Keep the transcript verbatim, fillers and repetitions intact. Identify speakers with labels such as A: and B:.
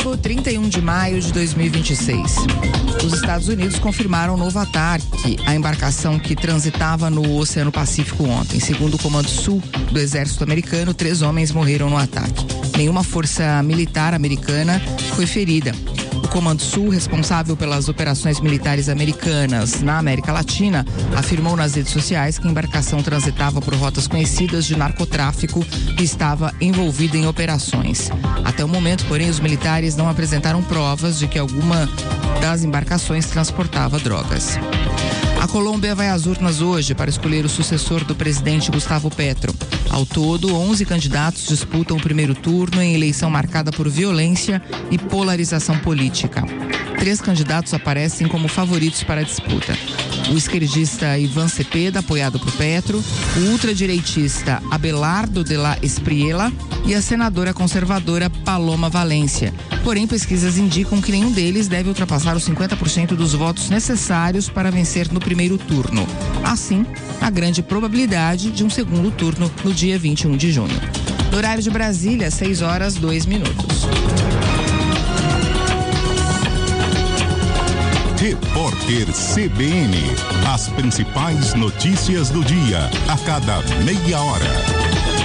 A: domingo, trinta e um de maio de dois mil e vinte e seis. Os Estados Unidos confirmaram um novo ataque à embarcação que transitava no Oceano Pacífico ontem. Segundo o Comando Sul do Exército Americano, três homens morreram no ataque. Nenhuma força militar americana foi ferida. O Comando Sul, responsável pelas operações militares americanas na América Latina, afirmou nas redes sociais que a embarcação transitava por rotas conhecidas de narcotráfico e estava envolvida em operações. Até o momento, porém, os militares não apresentaram provas de que alguma das embarcações transportava drogas. A Colômbia vai às urnas hoje para escolher o sucessor do presidente Gustavo Petro. Ao todo, onze candidatos disputam o primeiro turno em eleição marcada por violência e polarização política. Três candidatos aparecem como favoritos para a disputa. O esquerdista Ivan Cepeda, apoiado por Petro, o ultradireitista Abelardo de la Espriella e a senadora conservadora Paloma Valência. Porém, pesquisas indicam que nenhum deles deve ultrapassar os cinquenta por cento dos votos necessários para vencer no primeiro turno. Assim, há grande probabilidade de um segundo turno no dia vinte e um de junho. No horário de Brasília, seis horas, dois minutos.
B: Repórter C B N. As principais notícias do dia, a cada meia hora.